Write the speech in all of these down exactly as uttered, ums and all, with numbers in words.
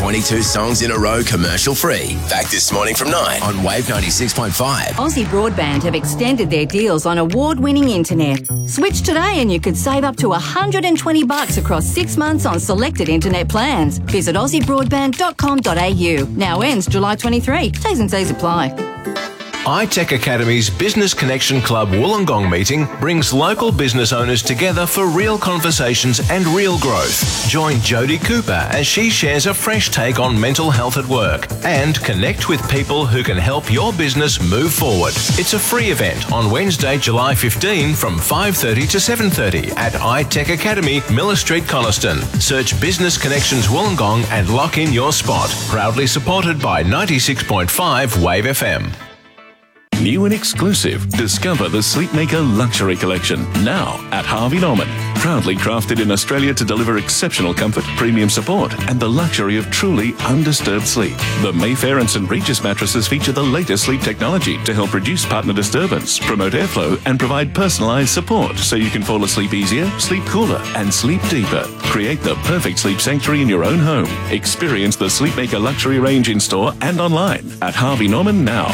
twenty-two songs in a row commercial free. Back this morning from nine on Wave ninety-six point five. Aussie Broadband have extended their deals on award-winning internet. Switch today and you could save up to one hundred twenty bucks across six months on selected internet plans. Visit aussie broadband dot com dot a u. Now ends July twenty-third. T's and C's apply. iTech Academy's Business Connection Club Wollongong meeting brings local business owners together for real conversations and real growth. Join Jodie Cooper as she shares a fresh take on mental health at work and connect with people who can help your business move forward. It's a free event on Wednesday, July fifteenth from five thirty to seven thirty at iTech Academy, Miller Street, Coniston. Search Business Connections Wollongong and lock in your spot. Proudly supported by ninety-six point five Wave F M. New and exclusive. Discover the Sleepmaker Luxury Collection now at Harvey Norman. Proudly crafted in Australia to deliver exceptional comfort, premium support, and the luxury of truly undisturbed sleep. The Mayfair and St Regis mattresses feature the latest sleep technology to help reduce partner disturbance, promote airflow, and provide personalised support so you can fall asleep easier, sleep cooler, and sleep deeper. Create the perfect sleep sanctuary in your own home. Experience the Sleepmaker Luxury range in store and online at Harvey Norman now.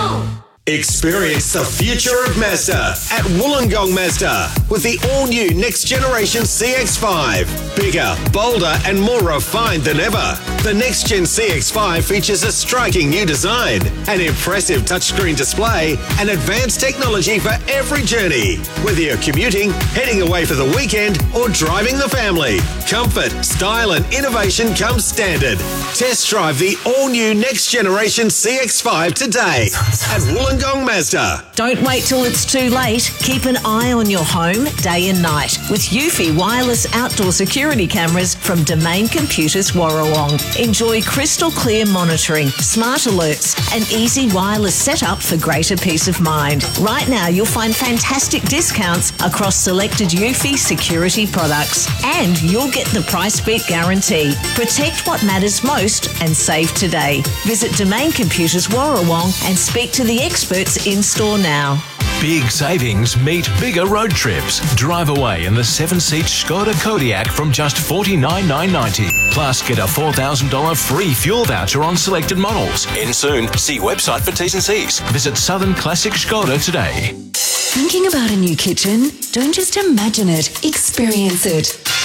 Experience the future of Mazda at Wollongong Mazda with the all-new next generation C X five. Bigger, bolder and more refined than ever. The next-gen C X five features a striking new design, an impressive touchscreen display and advanced technology for every journey. Whether you're commuting, heading away for the weekend or driving the family, comfort, style and innovation come standard. Test drive the all-new next generation C X five today at Wollongong Mazda. Don't wait till it's too late. Keep an eye on your home day and night with Eufy wireless outdoor security cameras from Domain Computers Warrawong. Enjoy crystal clear monitoring, smart alerts and easy wireless setup for greater peace of mind. Right now you'll find fantastic discounts across selected Eufy security products and you'll get the price beat guarantee. Protect what matters most and save today. Visit Domain Computers Warrawong and speak to the experts in-store now. Big savings meet bigger road trips. Drive away in the seven-seat Skoda Kodiaq from just forty-nine thousand nine hundred ninety dollars. Plus, get a four thousand dollars free fuel voucher on selected models. End soon. See website for T's and C's. Visit Southern Classic Skoda today. Thinking about a new kitchen? Don't just imagine it, experience it.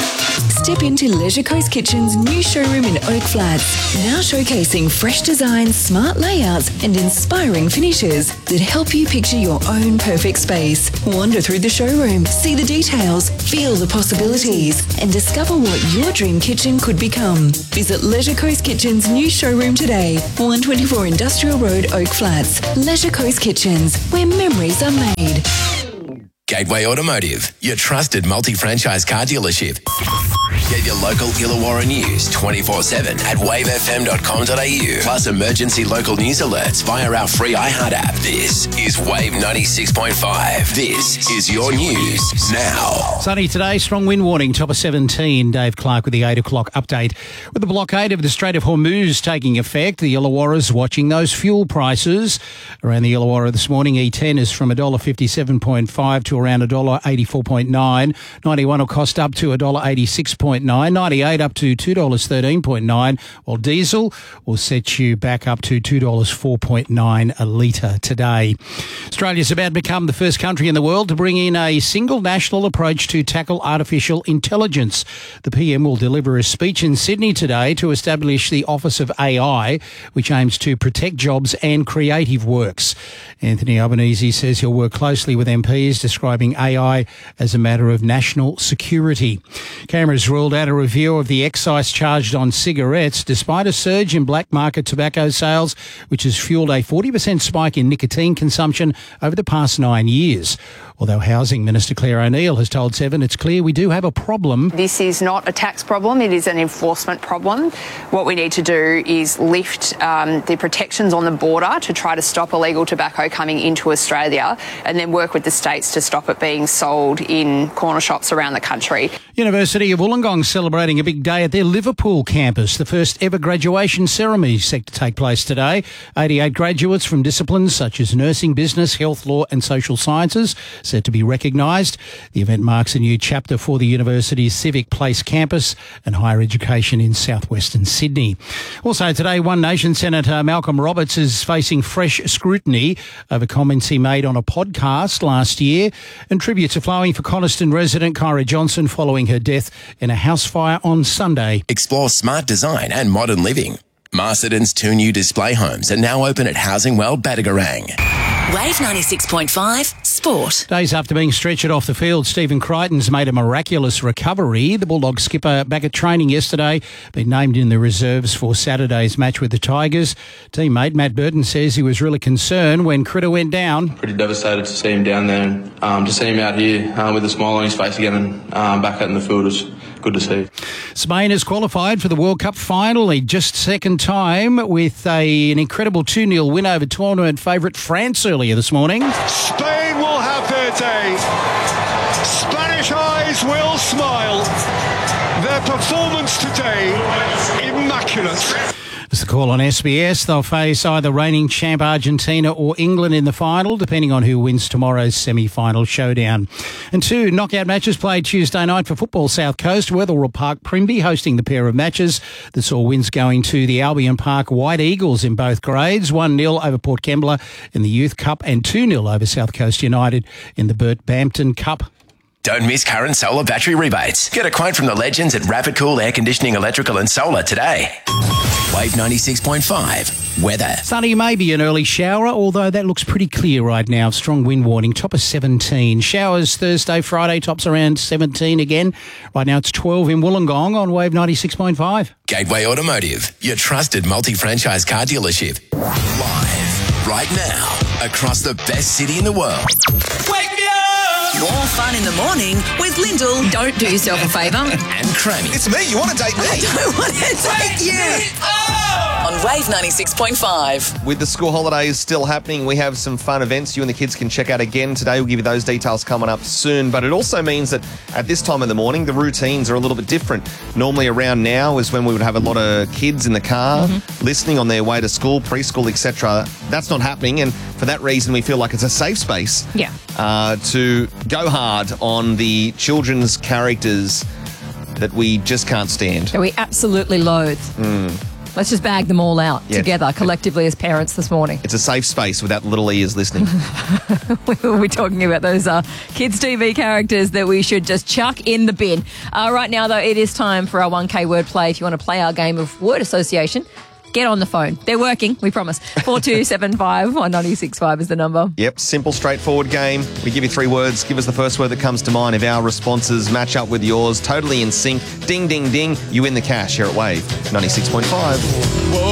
Step into Leisure Coast Kitchen's new showroom in Oak Flats, now showcasing fresh designs, smart layouts and inspiring finishes that help you picture your own perfect space. Wander through the showroom, see the details, feel the possibilities and discover what your dream kitchen could become. Visit Leisure Coast Kitchen's new showroom today, one twenty-four Industrial Road, Oak Flats. Leisure Coast Kitchens, where memories are made. Gateway Automotive, your trusted multi-franchise car dealership. Get your local Illawarra news twenty-four seven at wave f m dot com dot a u. Plus emergency local news alerts via our free iHeart app. This is Wave ninety-six point five. This is your news now. Sunny today, strong wind warning, top of seventeen. Dave Clark with the eight o'clock update. With the blockade of the Strait of Hormuz taking effect, the Illawarra's watching those fuel prices. Around the Illawarra this morning, E ten is from one dollar fifty-seven point five to around one dollar eighty-four point nine. ninety-one will cost up to one dollar eighty-six point nine. ninety-eight up to two dollars thirteen point nine, while diesel will set you back up to two dollars four point nine a litre today. Australia's about to become the first country in the world to bring in a single national approach to tackle artificial intelligence. The P M will deliver a speech in Sydney today to establish the Office of A I, which aims to protect jobs and creative works. Anthony Albanese says he'll work closely with M Ps, describing A I as a matter of national security. Cameras ruled out a review of the excise charged on cigarettes, despite a surge in black market tobacco sales, which has fueled a forty percent spike in nicotine consumption over the past nine years. Although Housing Minister Claire O'Neill has told Seven it's clear we do have a problem. This is not a tax problem, it is an enforcement problem. What we need to do is lift um, the protections on the border to try to stop illegal tobacco coming into Australia and then work with the states to stop it being sold in corner shops around the country. University of Wollongong Wollongong celebrating a big day at their Liverpool campus. The first ever graduation ceremony is set to take place today. eighty-eight graduates from disciplines such as nursing, business, health, law and social sciences set to be recognised. The event marks a new chapter for the university's Civic Place campus and higher education in southwestern Sydney. Also today, One Nation Senator Malcolm Roberts is facing fresh scrutiny over comments he made on a podcast last year, and tributes are flowing for Coniston resident Kyra Johnson following her death in a house fire on Sunday. Explore smart design and modern living. Masterton's two new display homes are now open at Housing World Badagarang. Wave ninety-six point five Sport. Days after being stretchered off the field, Stephen Crichton's made a miraculous recovery. The Bulldog skipper back at training yesterday, been named in the reserves for Saturday's match with the Tigers. Teammate Matt Burton says he was really concerned when Critter went down. Pretty devastated to see him down there, and um, to see him out here um, with a smile on his face again and um, back out in the field was good to see. Spain has qualified for the World Cup finally, just second time, with a, an incredible two nil win over tournament favourite France earlier this morning. Spain will have their day. Spanish eyes will smile. Their performance today, immaculate. It's the call on S B S. They'll face either reigning champ Argentina or England in the final, depending on who wins tomorrow's semi-final showdown. And two knockout matches played Tuesday night for football South Coast. Wetherill Park Primby hosting the pair of matches that saw wins going to the Albion Park White Eagles in both grades. one nil over Port Kembla in the Youth Cup and two nil over South Coast United in the Burt Bampton Cup. Don't miss current solar battery rebates. Get a quote from the legends at Rapid Cool Air Conditioning, Electrical and Solar today. Wave ninety-six point five. Weather. Sunny, maybe an early shower, although that looks pretty clear right now. Strong wind warning, top of seventeen. Showers Thursday, Friday, tops around seventeen again. Right now it's twelve in Wollongong on Wave ninety-six point five. Gateway Automotive, your trusted multi-franchise car dealership. Live, right now, across the best city in the world. Wake me up! More fun in the morning with Lyndall. Don't do yourself a favour. And Crammy. It's me. You want to date me? I don't want to take you. Oh! On Wave ninety-six point five. With the school holidays still happening, we have some fun events you and the kids can check out again today. We'll give you those details coming up soon. But it also means that at this time of the morning, the routines are a little bit different. Normally around now is when we would have a lot of kids in the car mm-hmm. listening on their way to school, preschool, et cetera. That's not happening. And for that reason, we feel like it's a safe space yeah. uh, to go hard on the children's characters that we just can't stand. That we absolutely loathe. Mm. Let's just bag them all out Yeah. together, collectively as parents this morning. It's a safe space without little ears listening. We will be talking about those uh, kids' T V characters that we should just chuck in the bin. Uh, right now, though, it is time for our one K word play. If you want to play our game of word association, get on the phone. They're working, we promise. four two seven five, one nine six five is the number. Yep, simple, straightforward game. We give you three words. Give us the first word that comes to mind. If our responses match up with yours, totally in sync, ding, ding, ding, you win the cash here at Wave ninety-six point five. Whoa.